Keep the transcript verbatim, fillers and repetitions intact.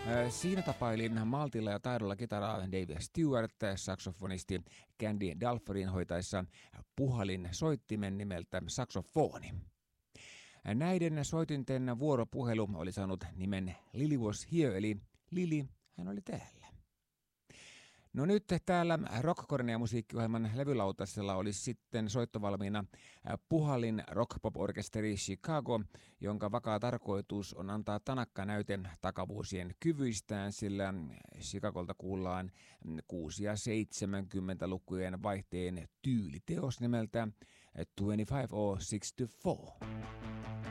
Siinä tapaili maltilla ja taidolla kitaraa Dave Stewart, saksofonisti Candy Dulferin hoitaessa puhalin soittimen nimeltä saksofoni. Näiden soitinten vuoropuhelu oli saanut nimen Lily Was Here, eli Lili, hän oli täällä. No nyt täällä Rockkornen ja musiikkiohjelman levylautasella olisi sitten soittovalmiina puhalin rock-pop-orkesteri Chicago, jonka vakaa tarkoitus on antaa tanakka näyte takavuosien kyvyistään, sillä Chicagolta kuullaan kuusi- ja seitsemänkymmentälukujen vaihteen tyyliteos nimeltä kaksikymmentäviisi oh sixty-four.